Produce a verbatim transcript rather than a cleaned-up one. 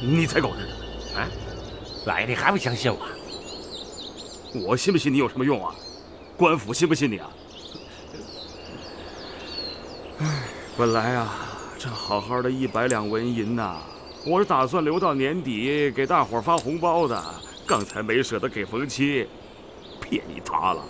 你才狗日的！ 啊，赖的还不相信我？ 我信不信你有什么用啊？官府信不信你啊？唉，本来啊，这好好的一百两纹银呐，我是打算留到年底给大伙发红包的，刚才没舍得给冯七，骗你他了。